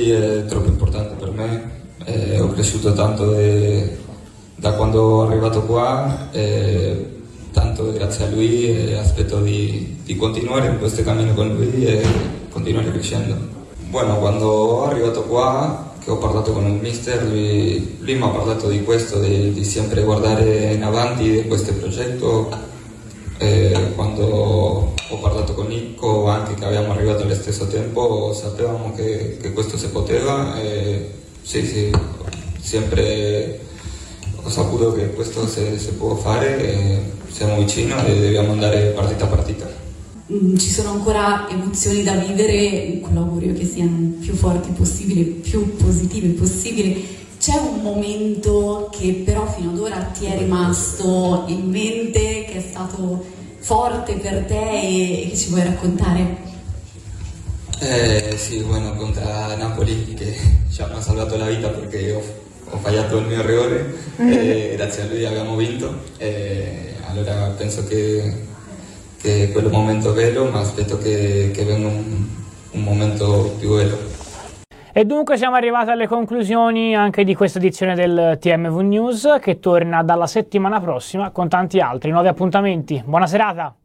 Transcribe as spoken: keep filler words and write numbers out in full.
lui è troppo importante per me, eh, ho cresciuto tanto de, da quando ho arrivato qua, eh, tanto grazie a lui e aspetto di, di continuare in questo cammino con lui e continuare crescendo. Bueno, quando ho arrivato qua, che ho parlato con il mister, lui, lui mi ha parlato di questo, di, di sempre guardare in avanti di questo progetto. Eh, quando ho parlato con Nico, anche che abbiamo arrivato allo stesso tempo, sapevamo che, che questo si poteva e sì, sì, sempre ho saputo che questo si, si può fare e siamo vicini e dobbiamo andare partita a partita. Ci sono ancora emozioni da vivere, con l'augurio che siano più forti possibile, più positive possibile. C'è un momento che però fino ad ora ti è rimasto in mente, che è stato forte per te e che ci vuoi raccontare? Eh, sì, bueno, contra Napoli, che ci hanno salvato la vita perché ho, ho sbagliato il mio errore e grazie a lui abbiamo vinto. E allora penso che, che quello è un momento bello, ma aspetto che, che venga un, un momento più bello. E dunque siamo arrivati alle conclusioni anche di questa edizione del T M V News, che torna dalla settimana prossima con tanti altri nuovi appuntamenti. Buona serata!